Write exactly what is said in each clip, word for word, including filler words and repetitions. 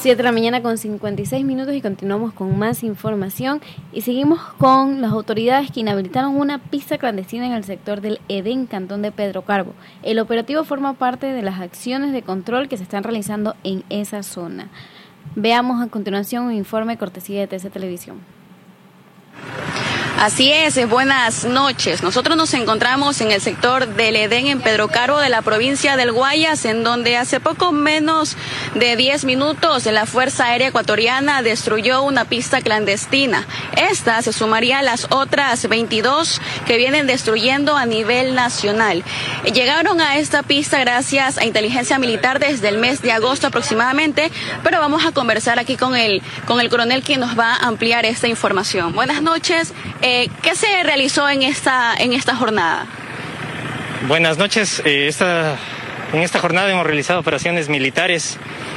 siete de la mañana con cincuenta y seis minutos y continuamos con más información y seguimos con las autoridades que inhabilitaron una pista clandestina en el sector del Edén, cantón de Pedro Carbo. El operativo forma parte de las acciones de control que se están realizando en esa zona. Veamos a continuación un informe cortesía de T C Televisión. Así es, buenas noches. Nosotros nos encontramos en el sector del Edén en Pedro Carbo de la provincia del Guayas, en donde hace poco menos de diez minutos la Fuerza Aérea Ecuatoriana destruyó una pista clandestina. Esta se sumaría a las otras veintidós que vienen destruyendo a nivel nacional. Llegaron a esta pista gracias a inteligencia militar desde el mes de agosto aproximadamente, pero vamos a conversar aquí con el, con el coronel quien nos va a ampliar esta información. Buenas noches. Eh, ¿Qué se realizó en esta, en esta jornada? Buenas noches. Eh, esta, en esta jornada hemos realizado operaciones militares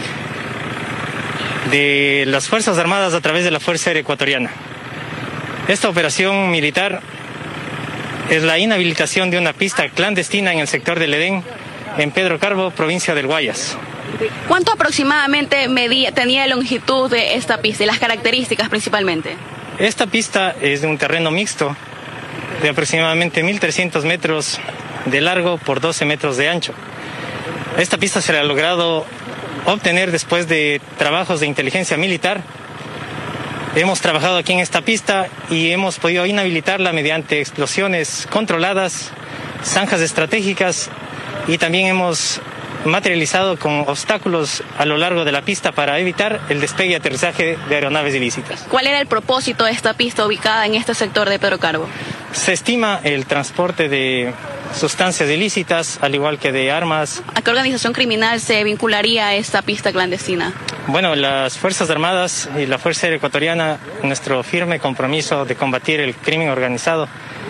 de las Fuerzas Armadas a través de la Fuerza Aérea Ecuatoriana. Esta operación militar es la inhabilitación de una pista clandestina en el sector del Edén, en Pedro Carbo, provincia del Guayas. ¿Cuánto aproximadamente medía, tenía la longitud de esta pista y las características principalmente? Esta pista es de un terreno mixto de aproximadamente mil trescientos metros de largo por doce metros de ancho. Esta pista se ha logrado obtener después de trabajos de inteligencia militar. Hemos trabajado aquí en esta pista y hemos podido inhabilitarla mediante explosiones controladas, zanjas estratégicas y también hemos materializado con obstáculos a lo largo de la pista para evitar el despegue y aterrizaje de aeronaves ilícitas. ¿Cuál era el propósito de esta pista ubicada en este sector de Pedro Carbo? Se estima el transporte de sustancias ilícitas, al igual que de armas. ¿A qué organización criminal se vincularía a esta pista clandestina? Bueno, las Fuerzas Armadas y la Fuerza Aérea Ecuatoriana, nuestro firme compromiso de combatir el crimen organizado.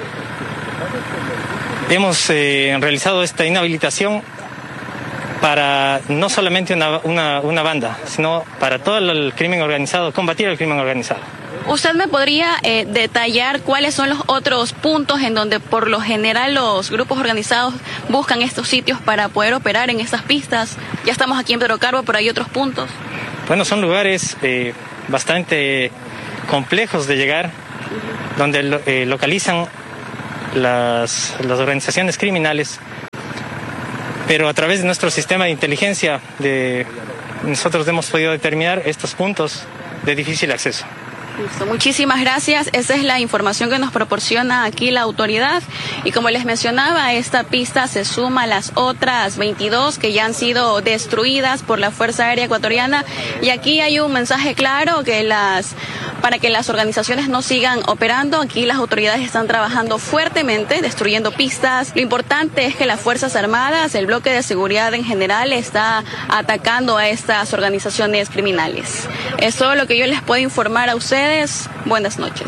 Hemos eh, realizado esta inhabilitación para no solamente una, una, una banda, sino para todo el crimen organizado, combatir el crimen organizado. ¿Usted me podría eh, detallar cuáles son los otros puntos en donde por lo general los grupos organizados buscan estos sitios para poder operar en estas pistas? Ya estamos aquí en Pedro Carbo, pero hay otros puntos. Bueno, son lugares eh, bastante complejos de llegar, donde eh, localizan las, las organizaciones criminales. Pero a través de nuestro sistema de inteligencia, de, nosotros hemos podido determinar estos puntos de difícil acceso. Listo, muchísimas gracias. Esa es la información que nos proporciona aquí la autoridad. Y como les mencionaba, esta pista se suma a las otras veintidós que ya han sido destruidas por la Fuerza Aérea Ecuatoriana. Y aquí hay un mensaje claro que las para que las organizaciones no sigan operando. Aquí las autoridades están trabajando fuertemente, destruyendo pistas. Lo importante es que las Fuerzas Armadas, el bloque de seguridad en general, está atacando a estas organizaciones criminales. Es todo lo que yo les puedo informar a ustedes. Buenas noches.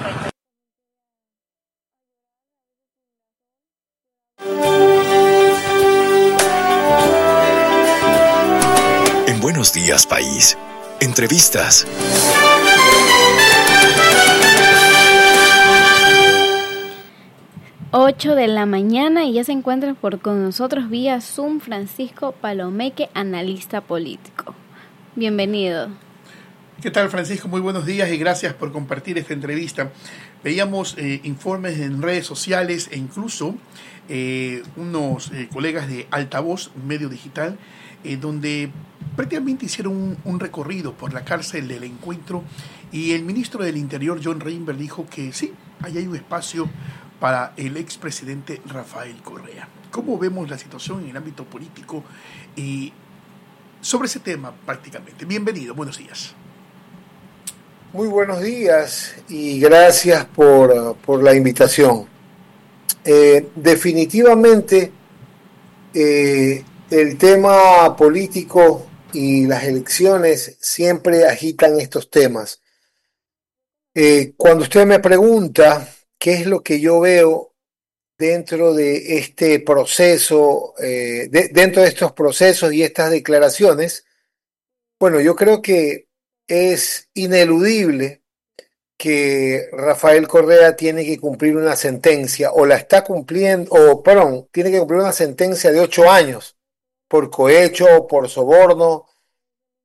En Buenos Días País, entrevistas. ocho de la mañana y ya se encuentra por con nosotros vía Zoom Francisco Palomeque, analista político. Bienvenido. ¿Qué tal, Francisco? Muy buenos días y gracias por compartir esta entrevista. Veíamos eh, informes en redes sociales e incluso eh, unos eh, colegas de Altavoz, un medio digital, eh, donde prácticamente hicieron un, un recorrido por la cárcel del Encuentro y el ministro del Interior, John Reinberg, dijo que sí, ahí hay un espacio para el expresidente Rafael Correa. ¿Cómo vemos la situación en el ámbito político y sobre ese tema prácticamente? Bienvenido, buenos días. Muy buenos días y gracias por, por la invitación. Eh, definitivamente eh, el tema político y las elecciones siempre agitan estos temas. Eh, cuando usted me pregunta qué es lo que yo veo dentro de este proceso, eh, de, dentro de estos procesos y estas declaraciones, bueno, yo creo que es ineludible que Rafael Correa tiene que cumplir una sentencia, o la está cumpliendo, o perdón, tiene que cumplir una sentencia de ocho años por cohecho, por soborno,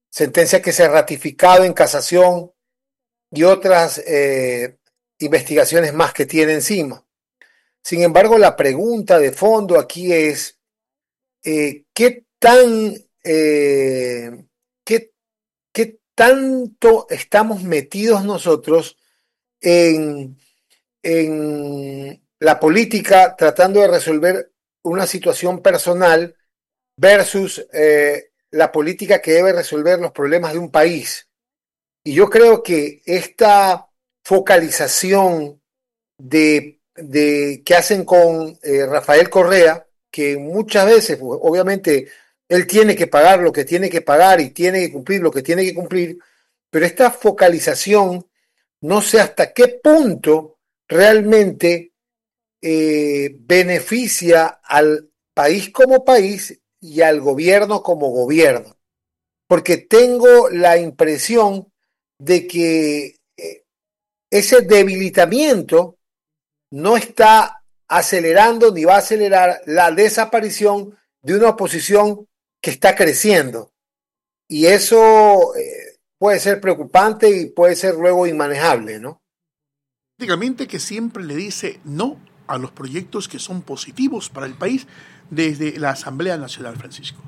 sentencia que se ha ratificado en casación y otras eh, investigaciones más que tiene encima. Sin embargo, la pregunta de fondo aquí es, eh, ¿qué tan, eh, qué, qué tanto estamos metidos nosotros en, en la política tratando de resolver una situación personal versus eh, la política que debe resolver los problemas de un país? Y yo creo que esta focalización de, de que hacen con eh, Rafael Correa, que muchas veces, pues, obviamente, él tiene que pagar lo que tiene que pagar y tiene que cumplir lo que tiene que cumplir, pero esta focalización, no sé hasta qué punto realmente eh, beneficia al país como país y al gobierno como gobierno. Porque tengo la impresión de que eh, ese debilitamiento no está acelerando ni va a acelerar la desaparición de una oposición que está creciendo. Y eso eh, puede ser preocupante y puede ser luego inmanejable, ¿no? Prácticamente que siempre le dice no a los proyectos que son positivos para el país desde la Asamblea Nacional, Francisco.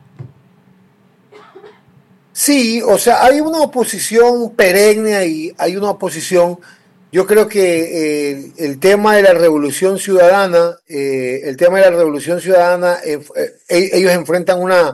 Sí, o sea, hay una oposición perenne y hay una oposición. Yo creo que eh, el tema de la revolución ciudadana, eh, el tema de la revolución ciudadana, eh, eh, ellos enfrentan una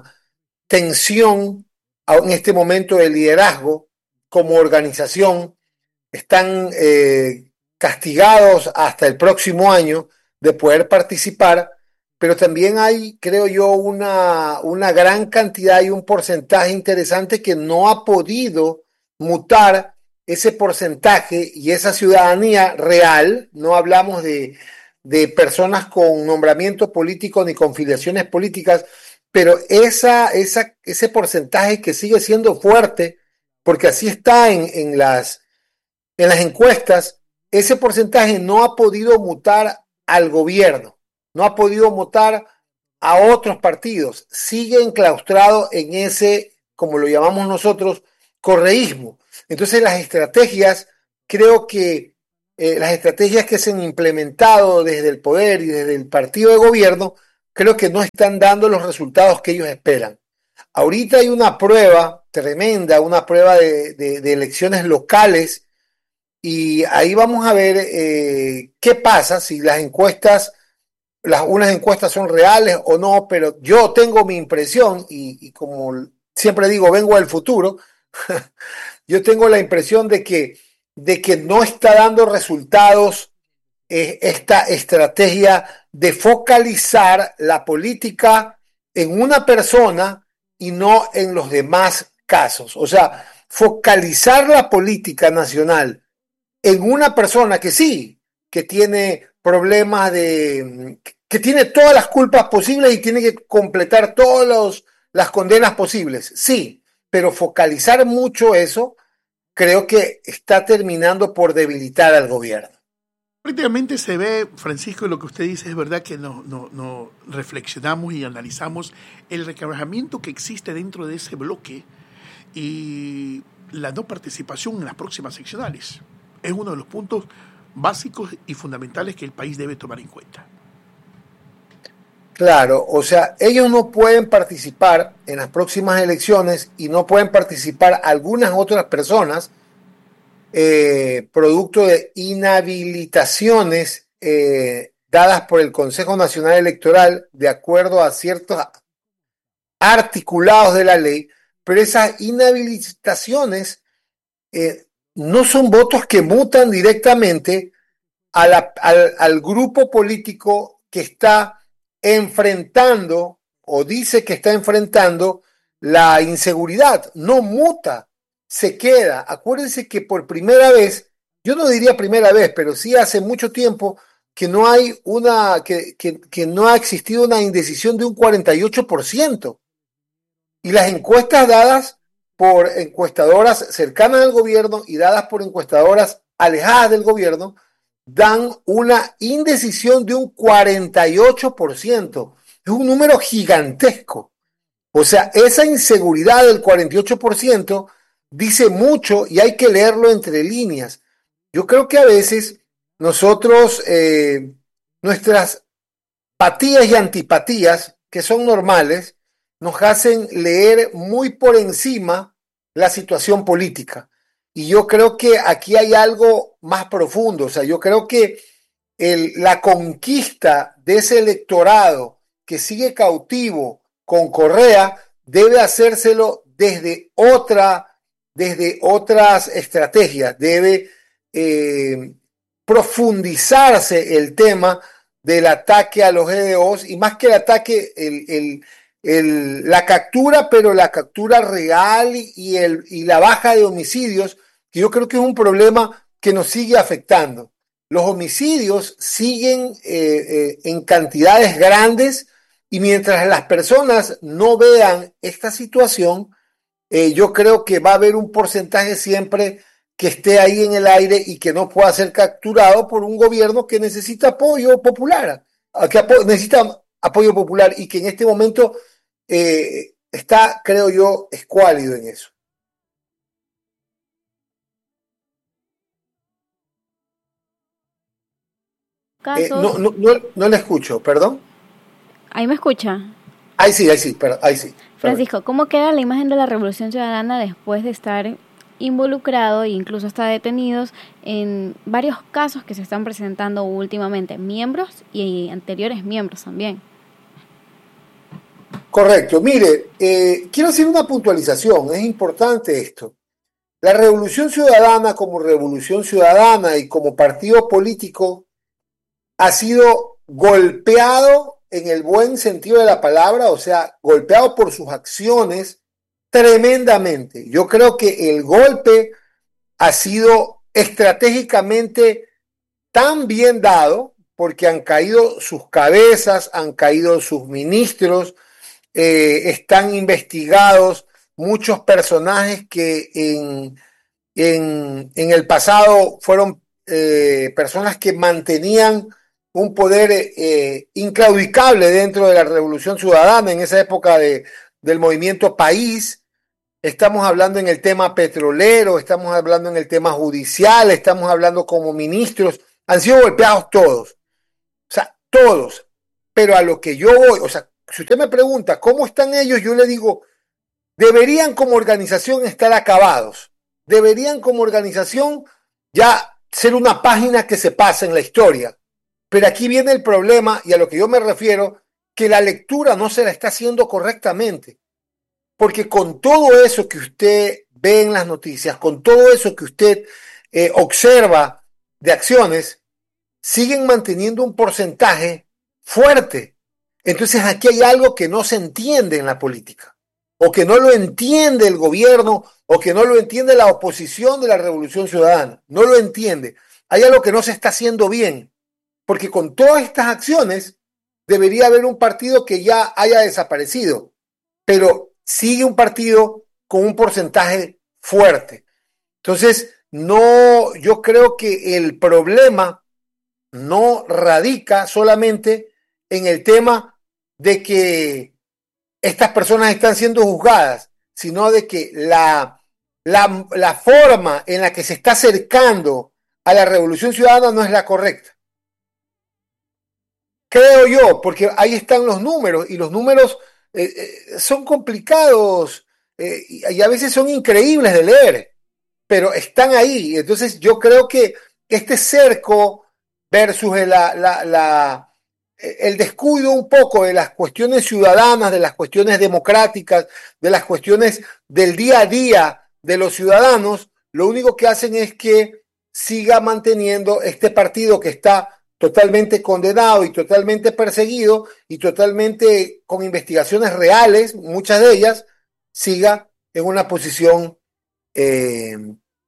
tensión en este momento de liderazgo como organización. Están eh, castigados hasta el próximo año de poder participar, pero también hay, creo yo, una, una gran cantidad y un porcentaje interesante que no ha podido mutar ese porcentaje y esa ciudadanía real. No hablamos de, de personas con nombramiento político ni con filiaciones políticas, pero esa, esa, ese porcentaje que sigue siendo fuerte, porque así está en, en, las, en las encuestas, ese porcentaje no ha podido mutar al gobierno, no ha podido mutar a otros partidos, sigue enclaustrado en ese, como lo llamamos nosotros, correísmo. Entonces las estrategias, creo que eh, las estrategias que se han implementado desde el poder y desde el partido de gobierno, creo que no están dando los resultados que ellos esperan. Ahorita hay una prueba tremenda, una prueba de, de, de elecciones locales, y ahí vamos a ver eh, qué pasa si las encuestas, las, unas encuestas son reales o no, pero yo tengo mi impresión, y, y como siempre digo, vengo del futuro, yo tengo la impresión de que, de que no está dando resultados eh, esta estrategia de focalizar la política en una persona y no en los demás casos. O sea, focalizar la política nacional en una persona que sí, que tiene problemas de, que tiene todas las culpas posibles y tiene que completar todas los, las condenas posibles, sí, pero focalizar mucho eso, creo que está terminando por debilitar al gobierno. Prácticamente se ve, Francisco, lo que usted dice es verdad, que no, no, no reflexionamos y analizamos el recargamiento que existe dentro de ese bloque y la no participación en las próximas seccionales. Es uno de los puntos básicos y fundamentales que el país debe tomar en cuenta. Claro, o sea, ellos no pueden participar en las próximas elecciones y no pueden participar algunas otras personas eh, producto de inhabilitaciones eh, dadas por el Consejo Nacional Electoral de acuerdo a ciertos articulados de la ley, pero esas inhabilitaciones eh, no son votos que mutan directamente a la, al, al grupo político que está enfrentando o dice que está enfrentando la inseguridad. No muta, se queda. Acuérdense que por primera vez, yo no diría primera vez, pero sí hace mucho tiempo que no hay una, que, que, que no ha existido una indecisión de un cuarenta y ocho por ciento. Y las encuestas dadas por encuestadoras cercanas al gobierno y dadas por encuestadoras alejadas del gobierno dan una indecisión de un cuarenta y ocho por ciento. Es un número gigantesco. O sea, esa inseguridad del cuarenta y ocho por ciento dice mucho y hay que leerlo entre líneas. Yo creo que a veces nosotros, eh, nuestras patías y antipatías, que son normales, nos hacen leer muy por encima la situación política. Y yo creo que aquí hay algo más profundo. O sea, yo creo que el, la conquista de ese electorado que sigue cautivo con Correa debe hacérselo desde otra, desde otras estrategias. Debe eh, profundizarse el tema del ataque a los G D Os y más que el ataque, el, el, el, la captura, pero la captura real y, el, y la baja de homicidios, que yo creo que es un problema que nos sigue afectando. Los homicidios siguen eh, eh, en cantidades grandes y mientras las personas no vean esta situación, eh, yo creo que va a haber un porcentaje siempre que esté ahí en el aire y que no pueda ser capturado por un gobierno que necesita apoyo popular, que apo- necesita apoyo popular y que en este momento eh, está, creo yo, escuálido en eso. Eh, no, no, no, no le escucho, perdón. ¿Ahí me escucha? Ahí sí, ahí sí, perdón, ahí sí. Francisco, ¿cómo queda la imagen de la Revolución Ciudadana después de estar involucrado e incluso hasta detenidos en varios casos que se están presentando últimamente, miembros y anteriores miembros también? Correcto, mire, eh, quiero hacer una puntualización, es importante esto. La Revolución Ciudadana como Revolución Ciudadana y como partido político ha sido golpeado en el buen sentido de la palabra, o sea, golpeado por sus acciones tremendamente. Yo creo que el golpe ha sido estratégicamente tan bien dado porque han caído sus cabezas, han caído sus ministros, eh, están investigados muchos personajes que en, en, en el pasado fueron eh, personas que mantenían un poder eh, inclaudicable dentro de la Revolución Ciudadana en esa época de, del movimiento país. Estamos hablando en el tema petrolero, estamos hablando en el tema judicial, estamos hablando como ministros, han sido golpeados todos, o sea, todos, pero a lo que yo voy, o sea, si usted me pregunta cómo están ellos, yo le digo, deberían como organización estar acabados, deberían como organización ya ser una página que se pasa en la historia. Pero aquí viene el problema, y a lo que yo me refiero, que la lectura no se la está haciendo correctamente. Porque con todo eso que usted ve en las noticias, con todo eso que usted eh, observa de acciones, siguen manteniendo un porcentaje fuerte. Entonces aquí hay algo que no se entiende en la política, o que no lo entiende el gobierno, o que no lo entiende la oposición de la Revolución Ciudadana. No lo entiende. Hay algo que no se está haciendo bien. Porque con todas estas acciones debería haber un partido que ya haya desaparecido, pero sigue un partido con un porcentaje fuerte. Entonces, no, yo creo que el problema no radica solamente en el tema de que estas personas están siendo juzgadas, sino de que la, la, la forma en la que se está acercando a la Revolución Ciudadana no es la correcta. Creo yo, porque ahí están los números y los números eh, eh, son complicados eh, y, y a veces son increíbles de leer, pero están ahí. Entonces yo creo que este cerco versus la, la, la, el descuido un poco de las cuestiones ciudadanas, de las cuestiones democráticas, de las cuestiones del día a día de los ciudadanos, lo único que hacen es que siga manteniendo este partido que está totalmente condenado y totalmente perseguido y totalmente con investigaciones reales, muchas de ellas, siga en una posición, eh,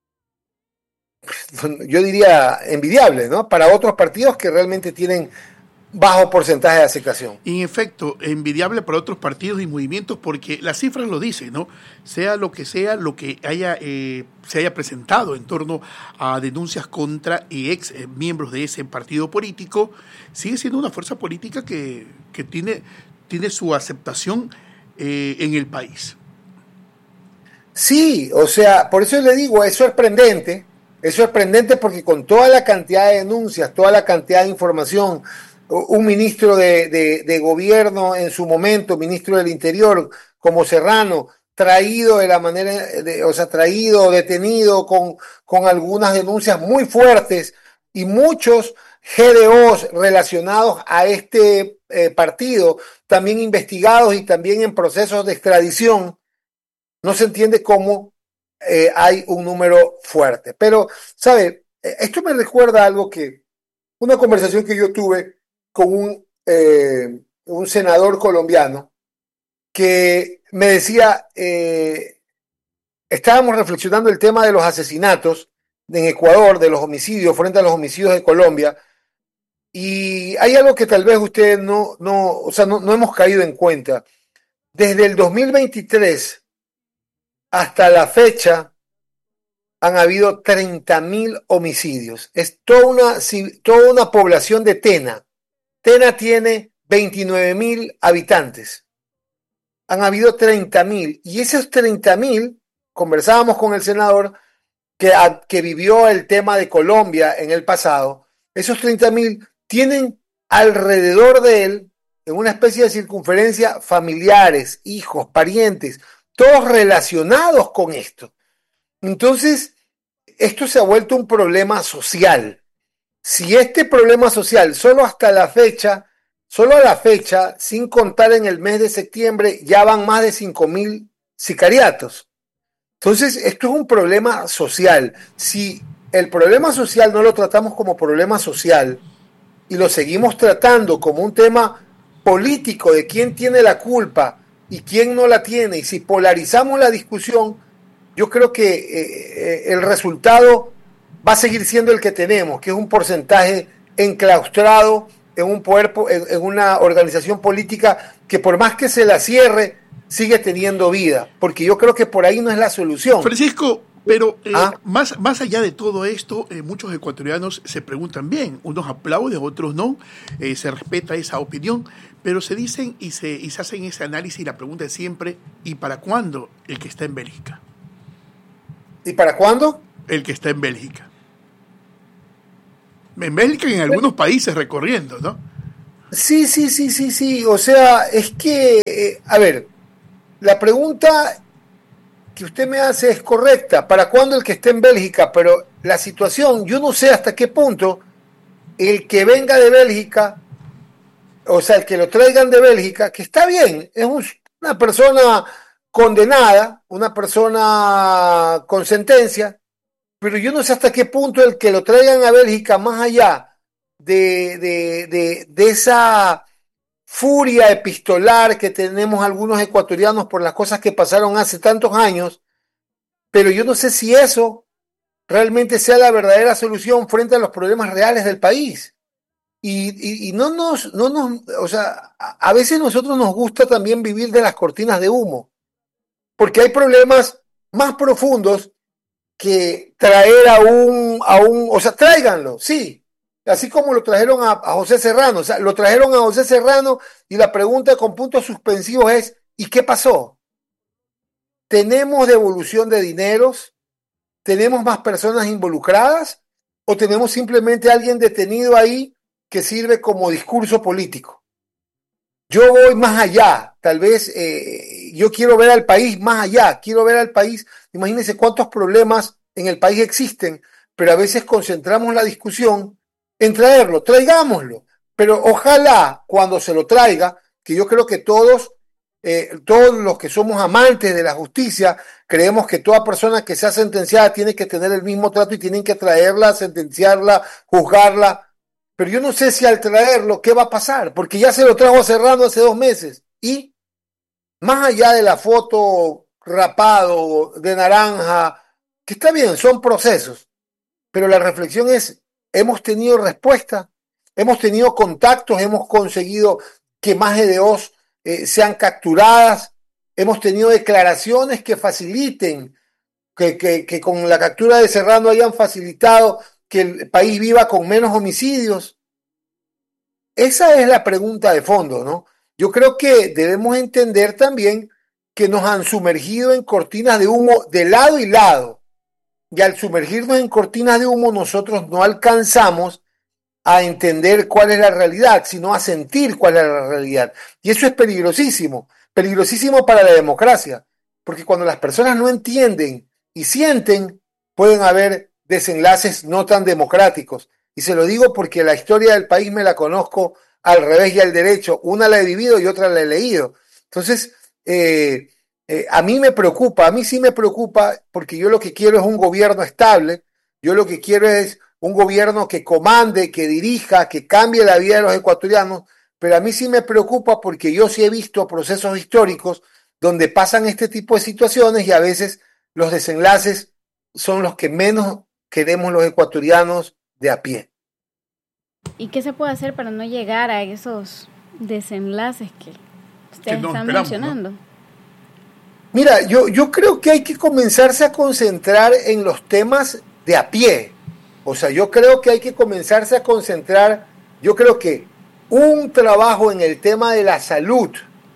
yo diría, envidiable, ¿no? Para otros partidos que realmente tienen bajo porcentaje de aceptación. En efecto, envidiable para otros partidos y movimientos porque las cifras lo dicen, ¿no? Sea lo que sea, lo que haya eh, se haya presentado en torno a denuncias contra y ex eh, miembros de ese partido político, sigue siendo una fuerza política que, que tiene, tiene su aceptación eh, en el país. Sí, o sea, por eso le digo, es sorprendente, es sorprendente porque con toda la cantidad de denuncias, toda la cantidad de información, un ministro de, de, de gobierno en su momento, ministro del Interior, como Serrano, traído de la manera, de, o sea, traído, detenido con, con algunas denuncias muy fuertes y muchos G D Os relacionados a este eh, partido, también investigados y también en procesos de extradición. No se entiende cómo eh, hay un número fuerte. Pero, ¿sabe? Esto me recuerda algo que, una conversación que yo tuve con un, eh, un senador colombiano que me decía, eh, estábamos reflexionando el tema de los asesinatos en Ecuador, de los homicidios, frente a los homicidios de Colombia, y hay algo que tal vez ustedes no, no, o sea, no, no hemos caído en cuenta. Desde el dos mil veintitrés hasta la fecha han habido treinta mil homicidios. Es toda una, toda una población de Tena. Tena tiene veintinueve mil habitantes. Han habido treinta mil. Y esos treinta mil, conversábamos con el senador que, a, que vivió el tema de Colombia en el pasado, esos treinta mil tienen alrededor de él, en una especie de circunferencia, familiares, hijos, parientes, todos relacionados con esto. Entonces, esto se ha vuelto un problema social. Si este problema social, solo hasta la fecha, solo a la fecha, sin contar en el mes de septiembre, ya van más de cinco mil sicariatos. Entonces, esto es un problema social. Si el problema social no lo tratamos como problema social y lo seguimos tratando como un tema político de quién tiene la culpa y quién no la tiene, y si polarizamos la discusión, yo creo que eh, el resultado va a seguir siendo el que tenemos, que es un porcentaje enclaustrado en un poder, en, en una organización política que por más que se la cierre, sigue teniendo vida, porque yo creo que por ahí no es la solución. Francisco, pero eh, ¿Ah? más, más allá de todo esto, eh, muchos ecuatorianos se preguntan bien, unos aplauden, otros no, eh, se respeta esa opinión, pero se dicen y se, y se hacen ese análisis y la pregunta es siempre, ¿y para cuándo el que está en Bélgica? ¿Y para cuándo? El que está en Bélgica. En Bélgica y en algunos países recorriendo, ¿no? Sí, sí, sí, sí, sí, o sea, es que, eh, a ver, la pregunta que usted me hace es correcta. ¿Para cuándo el que esté en Bélgica? Pero la situación, yo no sé hasta qué punto el que venga de Bélgica, o sea, el que lo traigan de Bélgica, que está bien, es un, una persona condenada, una persona con sentencia, pero yo no sé hasta qué punto el que lo traigan a Bélgica, más allá de, de, de, de esa furia epistolar que tenemos algunos ecuatorianos por las cosas que pasaron hace tantos años, pero yo no sé si eso realmente sea la verdadera solución frente a los problemas reales del país. Y, y, y no nos, no nos, o sea, a, a veces nosotros nos gusta también vivir de las cortinas de humo, porque hay problemas más profundos que traer a un, a un, o sea, tráiganlo, sí, así como lo trajeron a, a José Serrano, o sea, lo trajeron a José Serrano y la pregunta con puntos suspensivos es, ¿y qué pasó? ¿Tenemos devolución de dineros? ¿Tenemos más personas involucradas? ¿O tenemos simplemente a alguien detenido ahí que sirve como discurso político? Yo voy más allá, tal vez eh, yo quiero ver al país más allá, quiero ver al país, imagínense cuántos problemas en el país existen, pero a veces concentramos la discusión en traerlo, traigámoslo, pero ojalá cuando se lo traiga, que yo creo que todos, eh, todos los que somos amantes de la justicia, creemos que toda persona que sea sentenciada tiene que tener el mismo trato y tienen que traerla, sentenciarla, juzgarla. Pero yo no sé si al traerlo, ¿qué va a pasar? Porque ya se lo trajo a Serrano hace dos meses. Y más allá de la foto rapado, de naranja, que está bien, son procesos. Pero la reflexión es, hemos tenido respuesta, hemos tenido contactos, hemos conseguido que más G D Os eh, sean capturadas, hemos tenido declaraciones que faciliten, que, que, que con la captura de Serrano hayan facilitado que el país viva con menos homicidios. Esa es la pregunta de fondo, ¿no? yo creo que debemos entender también que nos han sumergido en cortinas de humo de lado y lado. Y al sumergirnos en cortinas de humo, nosotros no alcanzamos a entender cuál es la realidad, sino a sentir cuál es la realidad. Y eso es peligrosísimo, peligrosísimo para la democracia, porque cuando las personas no entienden y sienten, pueden haber desenlaces no tan democráticos. Y se lo digo porque la historia del país me la conozco al revés y al derecho. Una la he vivido y otra la he leído. Entonces, eh, eh, a mí me preocupa, a mí sí me preocupa, porque yo lo que quiero es un gobierno estable, yo lo que quiero es un gobierno que comande, que dirija, que cambie la vida de los ecuatorianos, pero a mí sí me preocupa porque yo sí he visto procesos históricos donde pasan este tipo de situaciones y a veces los desenlaces son los que menos queremos los ecuatorianos de a pie. ¿Y qué se puede hacer para no llegar a esos desenlaces que ustedes que no están esperamos, mencionando? ¿no? Mira, yo, yo creo que hay que comenzarse a concentrar en los temas de a pie. O sea, yo creo que hay que comenzarse a concentrar, yo creo que un trabajo en el tema de la salud,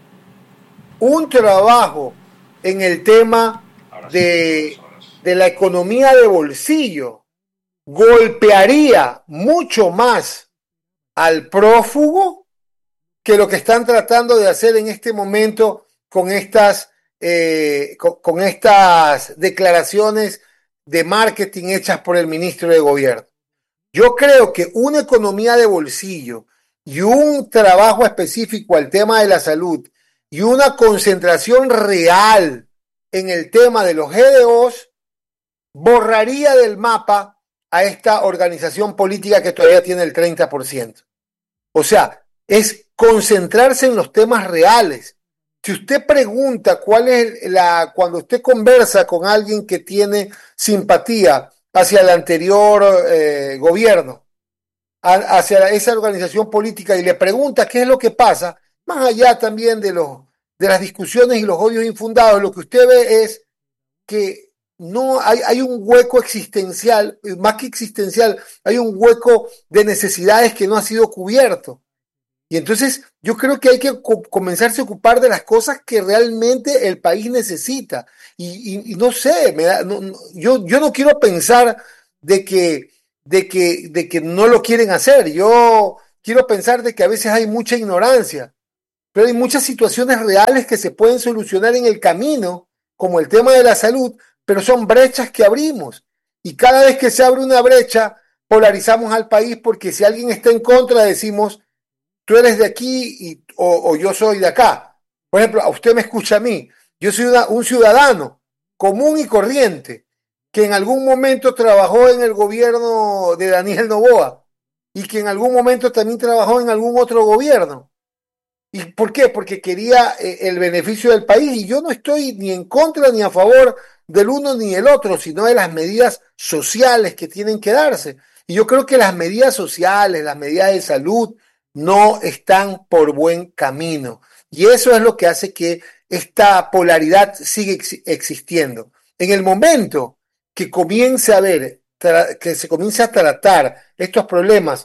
un trabajo en el tema de, de la economía de bolsillo, golpearía mucho más al prófugo que lo que están tratando de hacer en este momento con estas, eh, con, con estas declaraciones de marketing hechas por el ministro de Gobierno. Yo creo que una economía de bolsillo y un trabajo específico al tema de la salud y una concentración real en el tema de los G D Os borraría del mapa a esta organización política que todavía tiene el treinta por ciento. O sea, es concentrarse en los temas reales. Si usted pregunta cuál es la, cuando usted conversa con alguien que tiene simpatía hacia el anterior eh, gobierno, a, hacia esa organización política y le pregunta qué es lo que pasa, más allá también de, los, de las discusiones y los odios infundados, lo que usted ve es que no hay, hay un hueco existencial, más que existencial, hay un hueco de necesidades que no ha sido cubierto. Y entonces yo creo que hay que co- comenzarse a ocupar de las cosas que realmente el país necesita. Y, y, y no sé, me da, no, no, yo, yo no quiero pensar de que, de, que, de que no lo quieren hacer. Yo quiero pensar de que a veces hay mucha ignorancia, pero hay muchas situaciones reales que se pueden solucionar en el camino, como el tema de la salud, pero son brechas que abrimos. Y cada vez que se abre una brecha, polarizamos al país porque si alguien está en contra, decimos, tú eres de aquí y, o, o yo soy de acá. Por ejemplo, a usted me escucha a mí. Yo soy una, un ciudadano común y corriente que en algún momento trabajó en el gobierno de Daniel Noboa y que en algún momento también trabajó en algún otro gobierno. ¿Y por qué? Porque quería eh, el beneficio del país y yo no estoy ni en contra ni a favor del uno ni del otro, sino de las medidas sociales que tienen que darse. Y yo creo que las medidas sociales, las medidas de salud, no están por buen camino. Y eso es lo que hace que esta polaridad siga ex- existiendo. En el momento que comience a ver, tra- que se comience a tratar estos problemas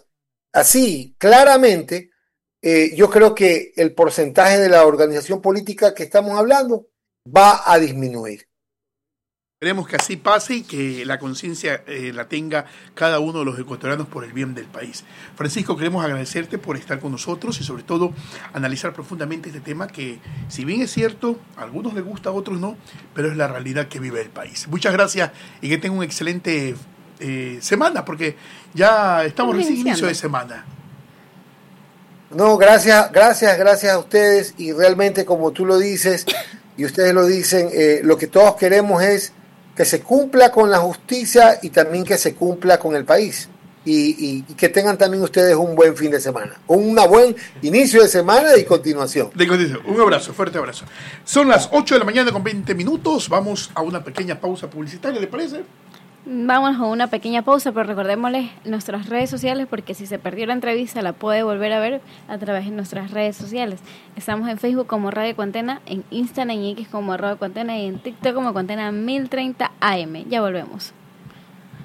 así claramente, eh, yo creo que el porcentaje de la organización política que estamos hablando va a disminuir. Queremos que así pase y que la conciencia eh, la tenga cada uno de los ecuatorianos por el bien del país. Francisco, queremos agradecerte por estar con nosotros y sobre todo analizar profundamente este tema que, si bien es cierto, a algunos les gusta, a otros no, pero es la realidad que vive el país. Muchas gracias y que tenga una excelente eh, semana, porque ya estamos recién inicio de semana. No, gracias, gracias, gracias a ustedes y realmente como tú lo dices y ustedes lo dicen, eh, lo que todos queremos es que se cumpla con la justicia y también que se cumpla con el país. Y, y, y que tengan también ustedes un buen fin de semana, un buen inicio de semana y continuación. De continuación. Un abrazo, fuerte abrazo. Son las ocho de la mañana con veinte minutos. Vamos a una pequeña pausa publicitaria, ¿le parece? Vámonos a una pequeña pausa, pero recordémosles nuestras redes sociales porque si se perdió la entrevista la puede volver a ver a través de nuestras redes sociales. Estamos en Facebook como Radio Cuantena, en Instagram y X como arroba Cuantena y en TikTok como Cuantena mil treinta A M. Ya volvemos.